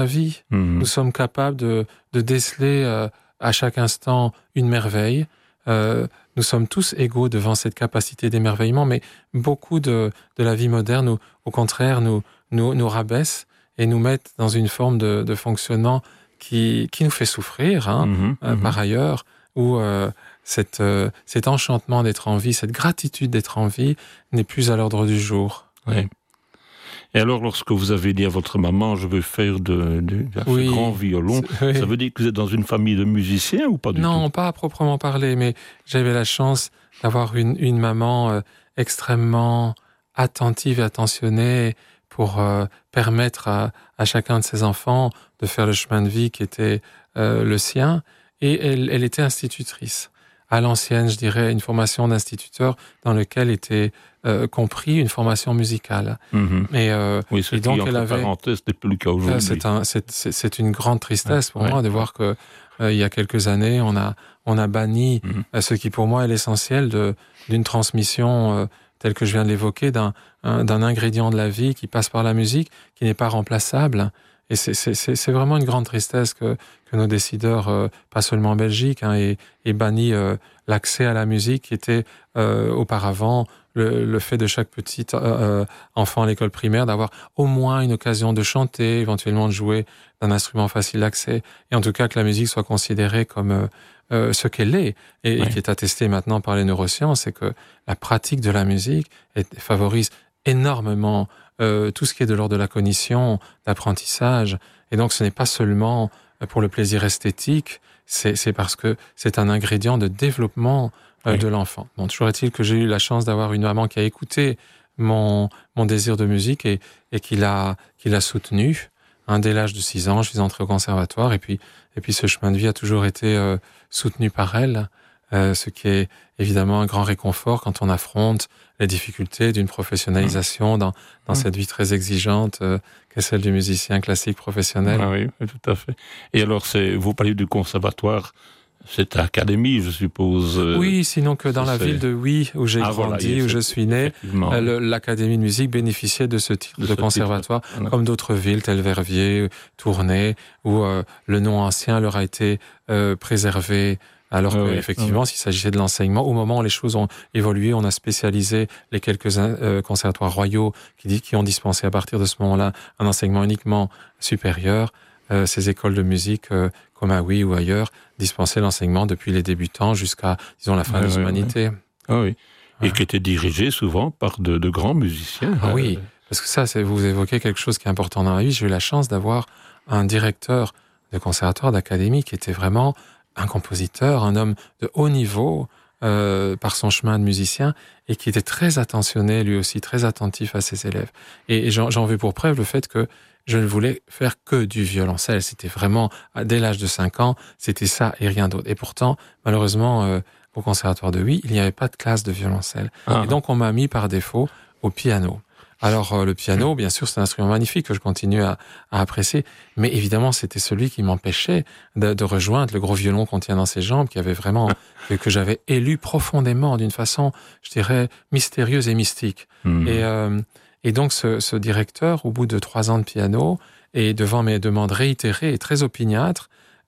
la vie. Nous sommes capables de déceler à chaque instant une merveille. Nous sommes tous égaux devant cette capacité d'émerveillement, mais beaucoup de la vie moderne, au contraire, nous rabaisse et nous mettent dans une forme de fonctionnement qui nous fait souffrir, par ailleurs, où cet enchantement d'être en vie, cette gratitude d'être en vie n'est plus à l'ordre du jour. Oui. Et alors, lorsque vous avez dit à votre maman, je veux faire de ce grand violon, ça veut dire que vous êtes dans une famille de musiciens ou pas du tout? Non, pas à proprement parler, mais j'avais la chance d'avoir une maman extrêmement attentive et attentionnée pour permettre à chacun de ses enfants de faire le chemin de vie qui était le sien. Et elle était institutrice. À l'ancienne, je dirais, une formation d'instituteur dans lequel était compris une formation musicale. Oui, ce qui, entre parenthèses, n'est plus le cas aujourd'hui. C'est une grande tristesse pour moi de voir que il y a quelques années, on a banni ce qui pour moi est l'essentiel d'une transmission telle que je viens de l'évoquer, d'un ingrédient de la vie qui passe par la musique, qui n'est pas remplaçable. Et c'est vraiment une grande tristesse que nos décideurs, pas seulement en Belgique, aient banni l'accès à la musique qui était auparavant le fait de chaque petit enfant à l'école primaire d'avoir au moins une occasion de chanter, éventuellement de jouer d'un instrument facile d'accès, et en tout cas que la musique soit considérée comme ce qu'elle est, et qui est attesté maintenant par les neurosciences, c'est que la pratique de la musique favorise énormément tout ce qui est de l'ordre de la cognition, l'apprentissage, et donc ce n'est pas seulement pour le plaisir esthétique, c'est parce que c'est un ingrédient de développement de l'enfant. Bon, toujours est-il que j'ai eu la chance d'avoir une maman qui a écouté mon désir de musique et qui l'a soutenu. Dès l'âge de 6 ans, je suis entré au conservatoire, et puis ce chemin de vie a toujours été soutenu par elle, ce qui est évidemment un grand réconfort quand on affronte les difficultés d'une professionnalisation dans cette vie très exigeante qu'est celle du musicien classique professionnel. Ah oui, tout à fait. Et alors, vous parlez du conservatoire, c'est académie, je suppose. Oui, sinon que dans la ville de Huy, où j'ai grandi, où je suis né, l'Académie de musique bénéficiait de ce titre de conservatoire, comme d'autres villes, telles Verviers, Tournai, où le nom ancien leur a été préservé. Alors qu'effectivement, s'il s'agissait de l'enseignement, au moment où les choses ont évolué, on a spécialisé les quelques conservatoires royaux qui ont dispensé à partir de ce moment-là un enseignement uniquement supérieur. Ces écoles de musique, comme à Huy ou ailleurs, dispensaient l'enseignement depuis les débutants jusqu'à, disons, la fin des humanités. Ah oui. Et qui étaient dirigés souvent par de grands musiciens. Ah oui, parce que ça, vous évoquez quelque chose qui est important dans la vie. J'ai eu la chance d'avoir un directeur de conservatoire, d'académie, qui était vraiment un compositeur, un homme de haut niveau par son chemin de musicien, et qui était très attentionné, lui aussi, très attentif à ses élèves. Et j'en veux pour preuve le fait que je ne voulais faire que du violoncelle. C'était vraiment, dès l'âge de 5 ans, c'était ça et rien d'autre. Et pourtant, malheureusement, au conservatoire de Huy, il n'y avait pas de classe de violoncelle. Et donc, on m'a mis par défaut au piano. Alors, le piano, bien sûr, c'est un instrument magnifique que je continue à apprécier, mais évidemment, c'était celui qui m'empêchait de rejoindre le gros violon qu'on tient dans ses jambes, qui avait vraiment, que j'avais élu profondément d'une façon, je dirais, mystérieuse et mystique. Et donc, ce directeur, au bout de 3 ans de piano, et devant mes demandes réitérées et très opiniâtres,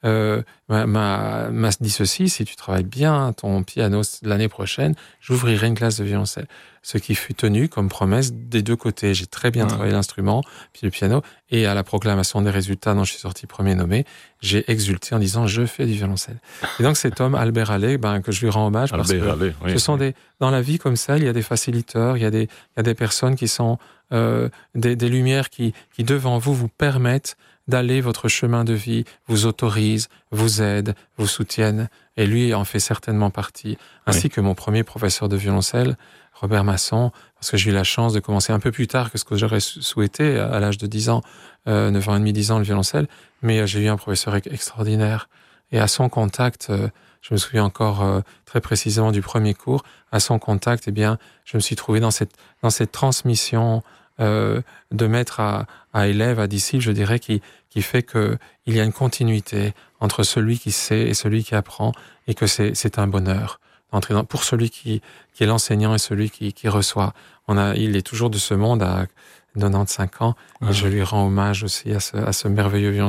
m'a dit ceci: si tu travailles bien ton piano l'année prochaine, j'ouvrirai une classe de violoncelle. Ce qui fut tenu comme promesse des deux côtés. J'ai très bien travaillé l'instrument, puis le piano, et à la proclamation des résultats dont je suis sorti premier nommé, j'ai exulté en disant: je fais du violoncelle. Et donc cet homme, Albert Allais, que je lui rends hommage, parce que ce sont dans la vie comme ça, il y a des facilitateurs, il y a des personnes qui sont des lumières qui devant vous permettent d'aller votre chemin de vie, vous autorisent, vous aident, vous soutiennent, et lui en fait certainement partie, ainsi que mon premier professeur de violoncelle, Robert Masson, parce que j'ai eu la chance de commencer un peu plus tard que ce que j'aurais souhaité, à l'âge de 10 ans, 9 ans et demi, 10 ans, le violoncelle, mais j'ai eu un professeur extraordinaire, et à son contact, je me souviens encore très précisément du premier cours, à son contact, je me suis trouvé dans cette transmission de maître à élève, à disciple, je dirais, qui fait que il y a une continuité entre celui qui sait et celui qui apprend, et que c'est un bonheur d'entrer pour celui qui est l'enseignant et celui qui reçoit. Il est toujours de ce monde à 95 ans, et je lui rends hommage aussi à ce merveilleux violoncelle.